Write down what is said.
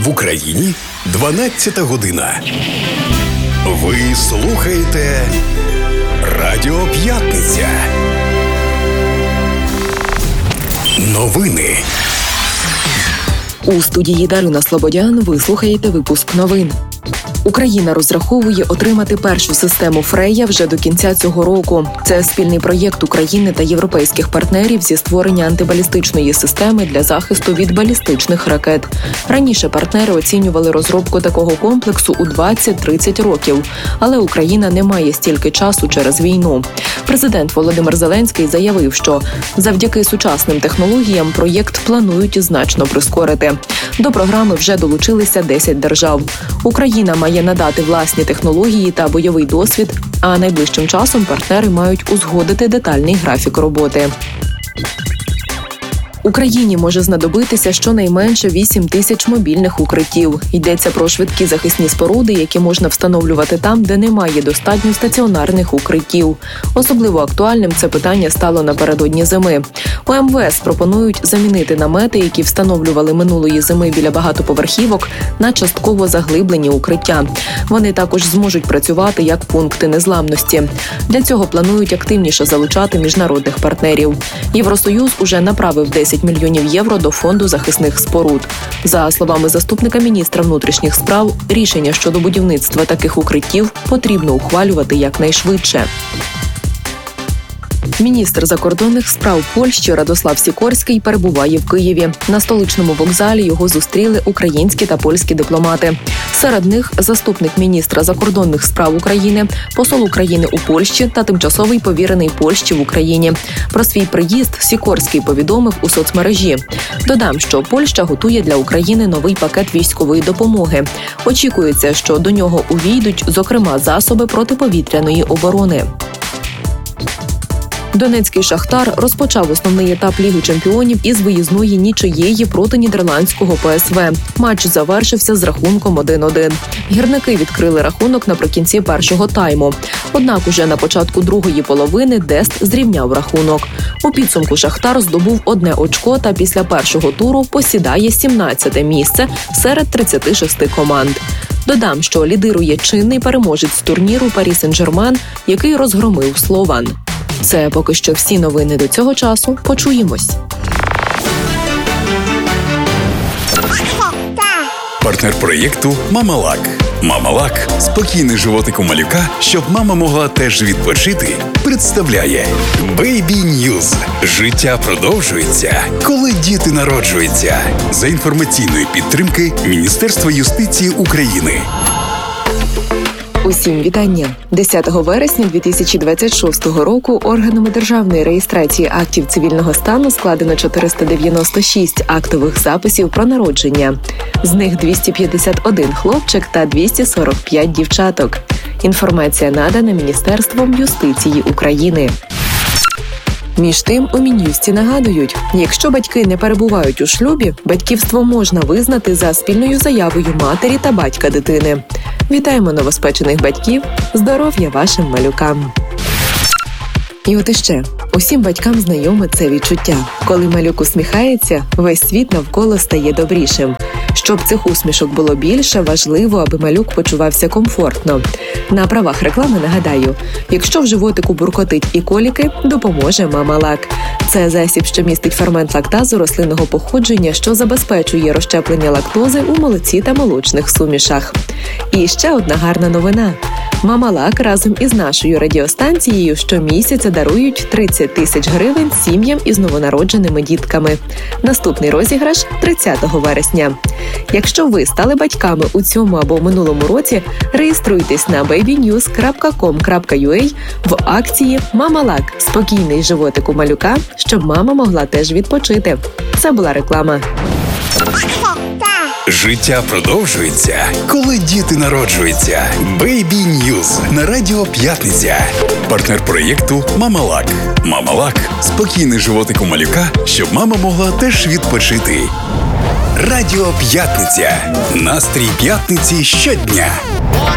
В Україні 12 година. Ви слухаєте Радіо П'ятниця. Новини. У студії Дарина Слободян ви слухаєте випуск новин. Україна розраховує отримати першу систему «Фрея» вже до кінця цього року. Це спільний проєкт України та європейських партнерів зі створення антибалістичної системи для захисту від балістичних ракет. Раніше партнери оцінювали розробку такого комплексу у 20-30 років. Але Україна не має стільки часу через війну. Президент Володимир Зеленський заявив, що завдяки сучасним технологіям проєкт планують значно прискорити. До програми вже долучилися 10 держав. Україна має надати власні технології та бойовий досвід, а найближчим часом партнери мають узгодити детальний графік роботи. Україні може знадобитися щонайменше 8 тисяч мобільних укриттів. Йдеться про швидкі захисні споруди, які можна встановлювати там, де немає достатньо стаціонарних укриттів. Особливо актуальним це питання стало напередодні зими. У МВС пропонують замінити намети, які встановлювали минулої зими біля багатоповерхівок, на частково заглиблені укриття. Вони також зможуть працювати як пункти незламності. Для цього планують активніше залучати міжнародних партнерів. Євросоюз уже направив 10 мільйонів євро до фонду захисних споруд. За словами заступника міністра внутрішніх справ, рішення щодо будівництва таких укриттів потрібно ухвалювати якнайшвидше. Міністр закордонних справ Польщі Радослав Сікорський перебуває в Києві. На столичному вокзалі його зустріли українські та польські дипломати. Серед них заступник міністра закордонних справ України, посол України у Польщі та тимчасовий повірений Польщі в Україні. Про свій приїзд Сікорський повідомив у соцмережі. Додам, що Польща готує для України новий пакет військової допомоги. Очікується, що до нього увійдуть, зокрема, засоби протиповітряної оборони. Донецький «Шахтар» розпочав основний етап Ліги чемпіонів із виїзної нічиєї проти нідерландського ПСВ. Матч завершився з рахунком 1-1. Гірники відкрили рахунок наприкінці першого тайму. Однак уже на початку другої половини Дест зрівняв рахунок. У підсумку «Шахтар» здобув 1 очко та після першого туру посідає 17-те місце серед 36 команд. Додам, що лідирує чинний переможець турніру Парі Сен-Жермен, який розгромив Слован. Це поки що всі новини до цього часу. Почуємось. Партнер проєкту «Мамалак». «Мамалак» – спокійний животик у малюка, щоб мама могла теж відпочити, представляє Baby News. Життя продовжується, коли діти народжуються. За інформаційної підтримки Міністерства юстиції України. Усім вітання! 10 вересня 2026 року органами державної реєстрації актів цивільного стану складено 496 актових записів про народження. З них 251 хлопчик та 245 дівчаток. Інформація надана Міністерством юстиції України. Між тим, у Мін'юсті нагадують, якщо батьки не перебувають у шлюбі, батьківство можна визнати за спільною заявою матері та батька дитини. Вітаємо новоспечених батьків! Здоров'я вашим малюкам! І от іще. Усім батькам знайоме це відчуття. Коли малюк усміхається, весь світ навколо стає добрішим. Щоб цих усмішок було більше, важливо, аби малюк почувався комфортно. На правах реклами нагадаю, якщо в животику буркотить і коліки, допоможе Мамалак. Це засіб, що містить фермент лактазу рослинного походження, що забезпечує розщеплення лактози у молоці та молочних сумішах. І ще одна гарна новина. Мамалак разом із нашою радіостанцією щомісяця дарують 30 тисяч гривень сім'ям із новонародженими дітками. Наступний розіграш – 30 вересня. Якщо ви стали батьками у цьому або минулому році, реєструйтесь на babynews.com.ua в акції «Мамалак» – спокійний животик у малюка, щоб мама могла теж відпочити. Це була реклама. Життя продовжується, коли діти народжуються. Baby News на Радіо П'ятниця. Партнер проєкту «Мамалак». «Мамалак» – спокійний животик у малюка, щоб мама могла теж відпочити. Радіо П'ятниця. Настрій п'ятниці щодня.